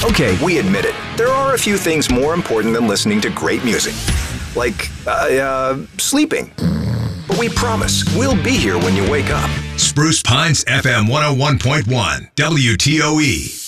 Okay, we admit it. There are a few things more important than listening to great music. Like, sleeping. But we promise we'll be here when you wake up. Spruce Pines FM 101.1 WTOE.